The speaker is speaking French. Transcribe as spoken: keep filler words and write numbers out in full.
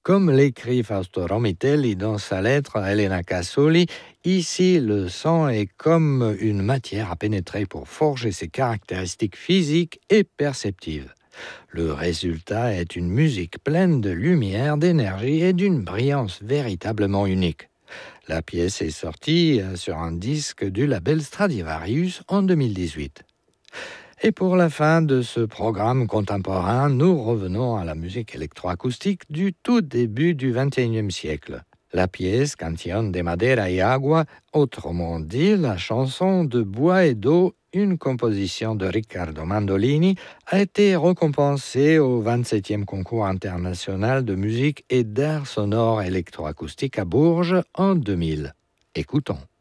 Comme l'écrit Fausto Romitelli dans sa lettre à Elena Casoli, ici le son est comme une matière à pénétrer pour forger ses caractéristiques physiques et perceptives. Le résultat est une musique pleine de lumière, d'énergie et d'une brillance véritablement unique. La pièce est sortie sur un disque du label Stradivarius en deux mille dix-huit. Et pour la fin de ce programme contemporain, nous revenons à la musique électroacoustique du tout début du vingt et unième siècle. La pièce Canción de Madera y Agua, autrement dit la chanson de bois et d'eau, une composition de Riccardo Mandolini, a été récompensée au vingt-septième concours international de musique et d'art sonore électroacoustique à Bourges en deux mille. Écoutons.